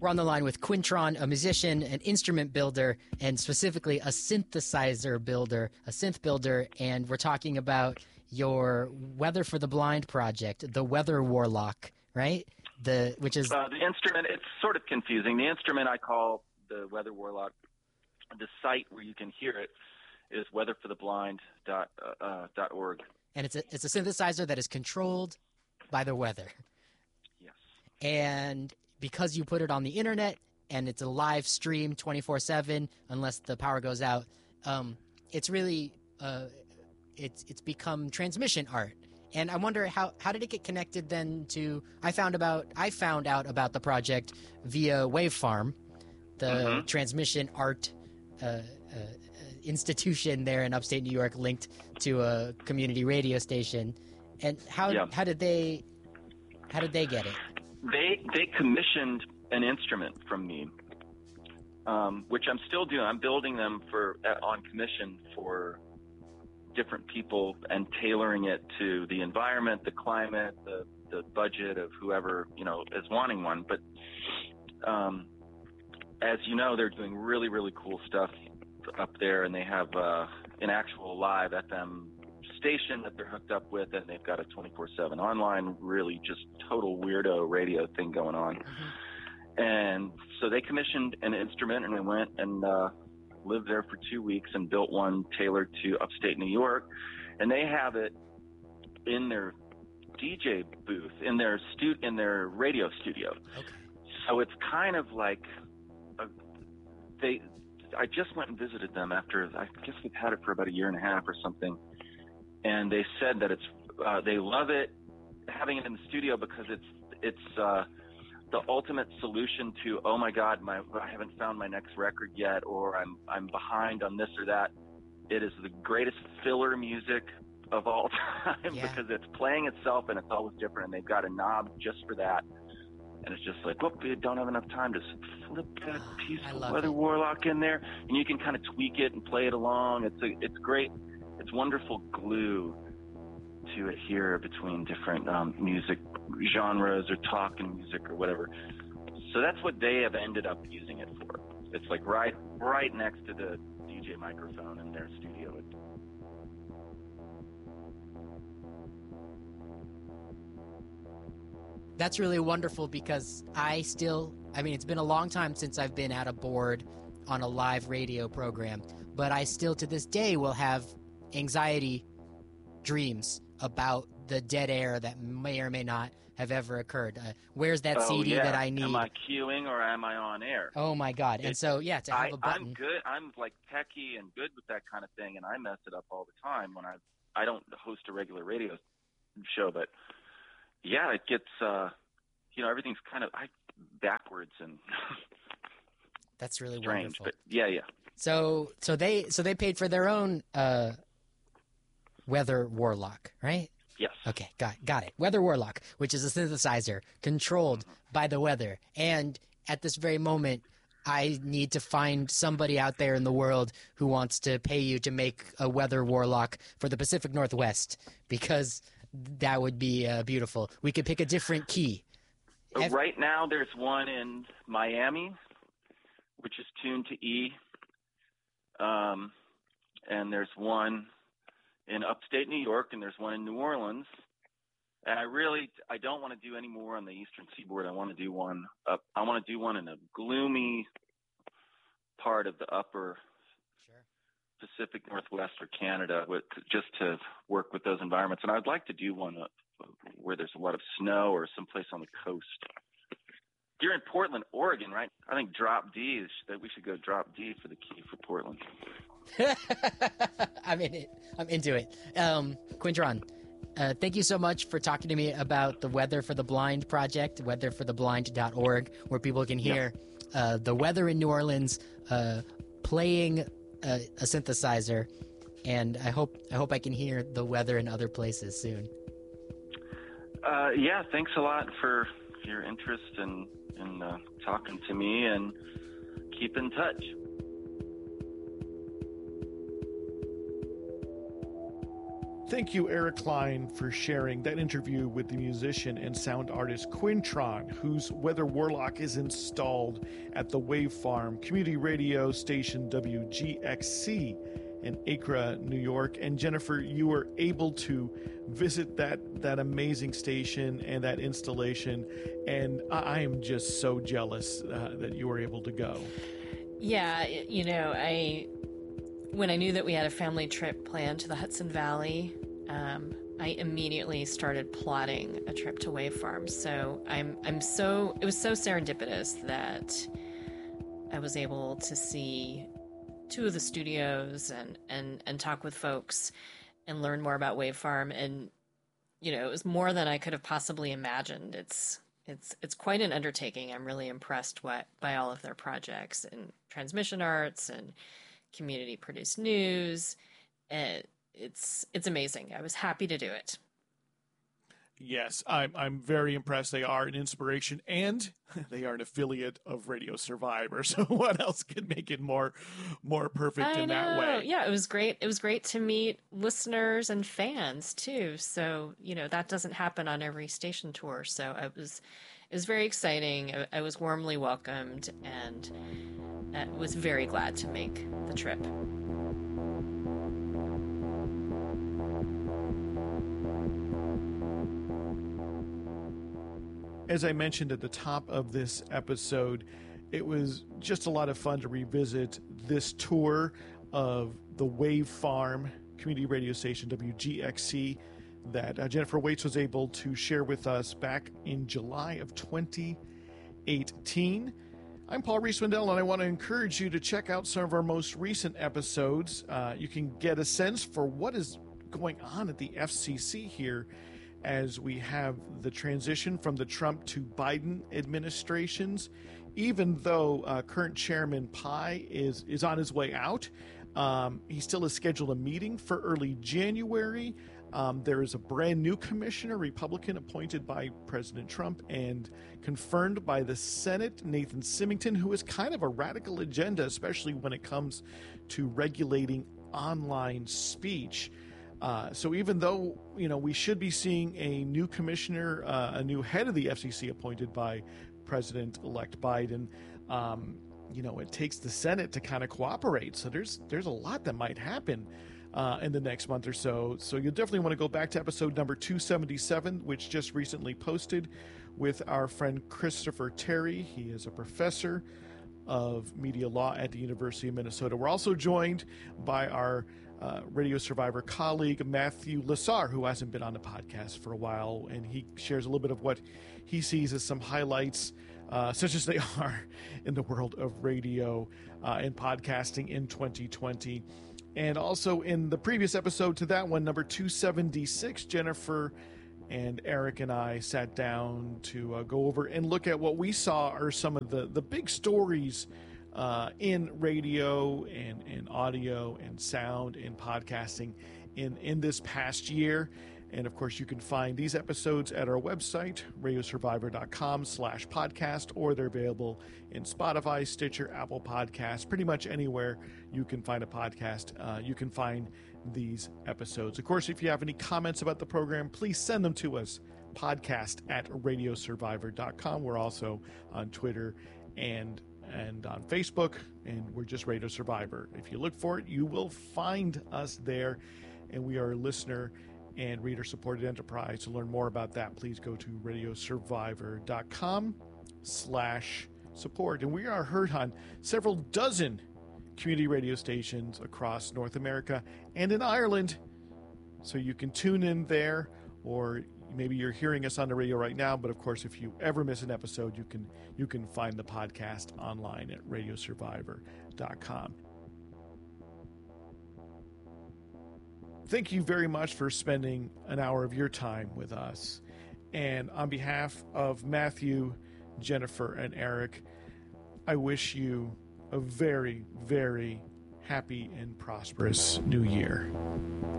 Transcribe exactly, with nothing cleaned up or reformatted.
We're on the line with Quintron, a musician, an instrument builder, and specifically a synthesizer builder, a synth builder, and we're talking about your Weather for the Blind project, the Weather Warlock, right? The which is uh, the instrument. It's sort of confusing. The instrument I call the Weather Warlock. The site where you can hear it is weather for the blind dot org. And it's a it's a synthesizer that is controlled by the weather. Yes. And because you put it on the internet and it's a live stream twenty-four seven unless the power goes out, um, it's really uh, it's it's become transmission art. And I wonder how, how did it get connected then to I found about I found out about the project via Wavefarm, the mm-hmm. transmission art uh, uh, institution there in upstate New York, linked to a community radio station. And how yeah. how did they how did they get it? They they commissioned an instrument from me, um, which I'm still doing. I'm building them for uh, on commission for different people and tailoring it to the environment, the climate, the the budget of whoever you know is wanting one. But um, as you know, they're doing really really cool stuff up there, and they have uh, an actual live F M station that they're hooked up with, and they've got a twenty-four seven online, really just total weirdo radio thing going on. Mm-hmm. And so they commissioned an instrument, and we went and uh, lived there for two weeks and built one tailored to upstate New York. And they have it in their D J booth, in their stu- in their radio studio. Okay. So it's kind of like a, they. I just went and visited them after, I guess they've had it for about a year and a half or something. And they said that it's, uh, they love it, having it in the studio, because it's, it's, uh, the ultimate solution to, oh my God, my, I haven't found my next record yet, or I'm, I'm behind on this or that. It is the greatest filler music of all time yeah. because it's playing itself and it's always different. And they've got a knob just for that. And it's just like, whoop, you don't have enough time to flip that piece of Weather Warlock in there. And you can kind of tweak it and play it along. It's a, it's great. It's wonderful glue to adhere between different um, music genres or talking music or whatever. So that's what they have ended up using it for. It's like right right next to the D J microphone in their studio. That's really wonderful, because I still, I mean, it's been a long time since I've been at a board on a live radio program, but I still to this day will have anxiety dreams about the dead air that may or may not have ever occurred. Uh, where's that oh, C D yeah. that I need? Am I queuing or am I on air? Oh my God. And it's, so, yeah, to have I, a button. I'm good. I'm like techie and good with that kind of thing, and I mess it up all the time when I, I don't host a regular radio show, but yeah, it gets, uh, you know, everything's kind of I, backwards and that's really strange, wonderful. But yeah, yeah. So, so they, so they paid for their own uh, Weather Warlock, right? Yes. Okay, got got it. Weather Warlock, which is a synthesizer controlled mm-hmm. by the weather, and at this very moment, I need to find somebody out there in the world who wants to pay you to make a Weather Warlock for the Pacific Northwest, because that would be uh, beautiful. We could pick a different key. Have- right now, there's one in Miami, which is tuned to E, um, and there's one in upstate New York, and there's one in New Orleans. And I really, I don't want to do any more on the Eastern Seaboard. I want to do one up. I want to do one in a gloomy part of the upper sure. Pacific Northwest or Canada, with, just to work with those environments. And I'd like to do one up where there's a lot of snow or someplace on the coast. You're in Portland, Oregon, right? I think Drop D is that we should go Drop D for the key for Portland. I'm in it. I'm into it. Um, Quintron, uh, thank you so much for talking to me about the Weather for the Blind project, weather for the blind dot org, where people can hear yep. uh, the weather in New Orleans uh, playing a, a synthesizer, and I hope I hope I can hear the weather in other places soon. Uh, yeah, thanks a lot for your interest in, in uh, talking to me, and keep in touch. Thank you, Eric Klein, for sharing that interview with the musician and sound artist Quintron, whose Weather Warlock is installed at the Wave Farm community radio station W G X C in Acre, New York. And Jennifer, you were able to visit that that amazing station and that installation, and I, I am just so jealous uh, that you were able to go. Yeah, you know, I when I knew that we had a family trip planned to the Hudson Valley, um, I immediately started plotting a trip to Wave Farm. So I'm I'm so it was so serendipitous that I was able to see two of the studios and and and talk with folks and learn more about Wave Farm. And you know, it was more than I could have possibly imagined. It's it's it's quite an undertaking. I'm really impressed what, by all of their projects and transmission arts and community produced news. And it's it's amazing. I was happy to do it. Yes, I'm I'm very impressed. They are an inspiration, and they are an affiliate of Radio Survivor. So what else could make it more more perfect I in know. that way? Yeah, it was great. It was great to meet listeners and fans too. So, you know, that doesn't happen on every station tour. So it was it was very exciting. I, I was warmly welcomed, and I was very glad to make the trip. As I mentioned at the top of this episode, it was just a lot of fun to revisit this tour of the Wave Farm community radio station W G X C that uh, Jennifer Waits was able to share with us back in July of twenty eighteen. I'm Paul Reese-Wendell, and I want to encourage you to check out some of our most recent episodes. Uh, you can get a sense for what is going on at the F C C here as we have the transition from the Trump to Biden administrations. Even though uh, current Chairman Pai is, is on his way out, um, he still has scheduled a meeting for early January. Um, there is a brand new commissioner, Republican, appointed by President Trump and confirmed by the Senate, Nathan Symington, who has kind of a radical agenda, especially when it comes to regulating online speech. Uh, so even though, you know, we should be seeing a new commissioner, uh, a new head of the F C C appointed by President-elect Biden, um, you know, it takes the Senate to kind of cooperate. So there's there's a lot that might happen uh, in the next month or so. So you'll definitely want to go back to episode number two seventy-seven, which just recently posted with our friend Christopher Terry. He is a professor of media law at the University of Minnesota. We're also joined by our Uh, Radio Survivor colleague Matthew Lasar, who hasn't been on the podcast for a while, and he shares a little bit of what he sees as some highlights, uh, such as they are in the world of radio uh, and podcasting in twenty twenty. And also in the previous episode to that one, number two seventy-six, Jennifer and Eric and I sat down to uh, go over and look at what we saw are some of the, the big stories Uh, in radio and, and audio and sound and podcasting in, in this past year. And of course, you can find these episodes at our website, radiosurvivor.com slash podcast, or they're available in Spotify, Stitcher, Apple Podcasts, pretty much anywhere you can find a podcast. Uh, you can find these episodes. Of course, if you have any comments about the program, please send them to us, podcast at radiosurvivor dot com. We're also on Twitter and and on Facebook, and we're just Radio Survivor. If you look for it, you will find us there, and we are a listener and reader-supported enterprise. To learn more about that, please go to radiosurvivor.com slash support. And we are heard on several dozen community radio stations across North America and in Ireland, so you can tune in there, or maybe you're hearing us on the radio right now, but of course, if you ever miss an episode, you can you can find the podcast online at radiosurvivor dot com. Thank you very much for spending an hour of your time with us. And on behalf of Matthew, Jennifer, and Eric, I wish you a very, very happy and prosperous new year.